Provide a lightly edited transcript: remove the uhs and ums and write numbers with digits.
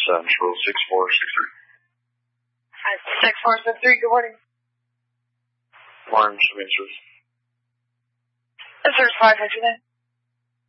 Central 6463. Hi, 6463, good morning. Morning, Shemaine. Is there 500 then?